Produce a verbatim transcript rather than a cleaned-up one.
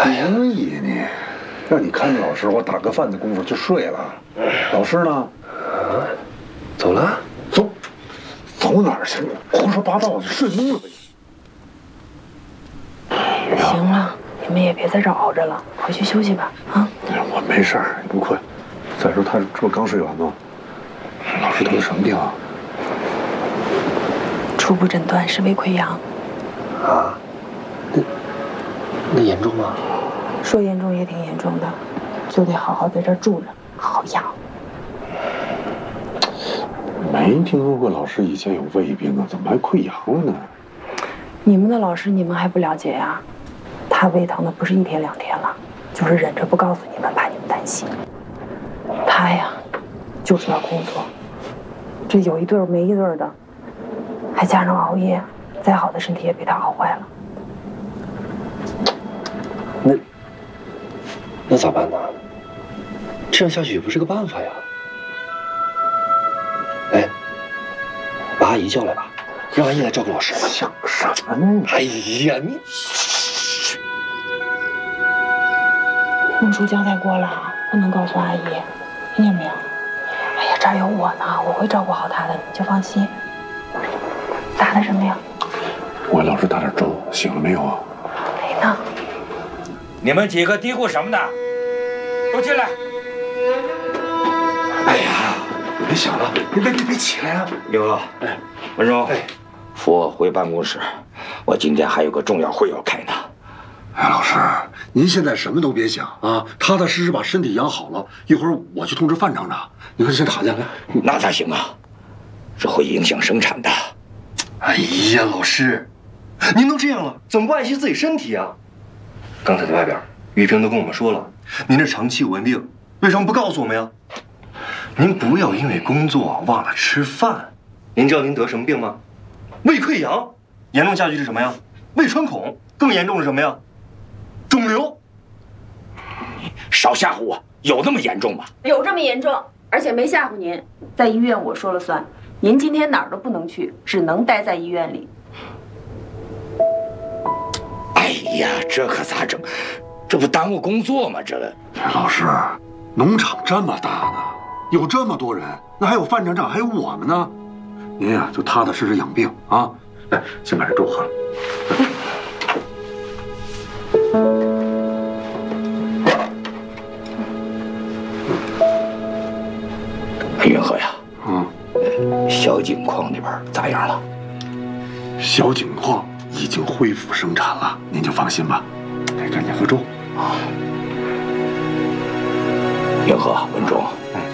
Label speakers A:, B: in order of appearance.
A: 可以你，让你看着老师，我打个饭的功夫就睡了。老师呢？
B: 啊，走了？
A: 走，走哪儿去？胡说八道的，睡懵了吧？
C: 行了，你们也别在这儿熬着了，回去休息吧。啊，
A: 我没事儿，不困。再说他这不刚睡完吗？老师得的什么病啊？
C: 初步诊断是胃溃疡。
B: 啊？那那严重吗？
C: 说严重也挺严重的，就得好好在这儿住着，好好养。
A: 没听说过老师以前有胃病啊，怎么还溃疡了呢？
C: 你们的老师你们还不了解呀？他胃疼的不是一天两天了，就是忍着不告诉你们，怕你们担心。他呀，就知道工作，这有一对儿没一对儿的，还加上熬夜，再好的身体也被他熬坏了。
B: 那那咋办呢？这样下去也不是个办法呀。哎，把阿姨叫来吧，让阿姨来照顾老师。
A: 想什么呢？
B: 哎呀，你
C: 孟叔交代过了，不能告诉阿姨，听见没有？哎呀，这儿有我呢，我会照顾好她的，你就放心。打的什么呀？
A: 我给老师打点粥，醒了没有啊？
C: 没呢。
D: 你们几个嘀咕什么呢？都进来！
A: 哎呀，别想了，别别别别起来啊！
D: 刘乐，哎，文荣，哎，扶我回办公室，我今天还有个重要会要开呢。
A: 哎，老师，您现在什么都别想啊，踏踏实实把身体养好了。一会儿我去通知范厂长。你快先躺下来。
D: 那咋行啊？这会影响生产的。
B: 哎呀，老师，您都这样了，怎么不爱惜自己身体啊？刚才在外边，玉萍都跟我们说了，您这长期有胃病，为什么不告诉我们呀？您不要因为工作忘了吃饭。您知道您得什么病吗？胃溃疡，严重下去是什么呀？胃穿孔，更严重是什么呀？肿瘤。
D: 少吓唬我，有那么严重吗？
E: 有这么严重，而且没吓唬您，在医院我说了算。您今天哪儿都不能去，只能待在医院里。
D: 哎呀，这可咋整？这不耽误工作吗？这个。
A: 老师，农场这么大呢，有这么多人，那还有范厂长，还有我们呢。您呀、啊，就踏踏实实养病啊！来，先把这粥喝了。
D: 云鹤呀，
A: 嗯，
D: 小井矿那边咋样了？
A: 小井矿已经恢复生产了，您就放心吧。来，赶紧喝粥啊！
D: 云鹤、文忠。